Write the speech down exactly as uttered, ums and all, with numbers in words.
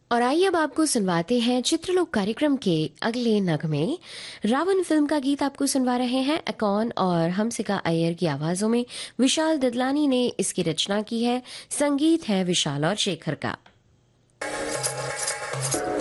और आइए अब आपको सुनवाते हैं चित्रलोक कार्यक्रम के अगले नगमे। रावण फिल्म का गीत आपको सुनवा रहे हैं अकॉन और हमसिका अय्यर की आवाजों में। विशाल ददलानी ने इसकी रचना की है, संगीत है विशाल और शेखर का।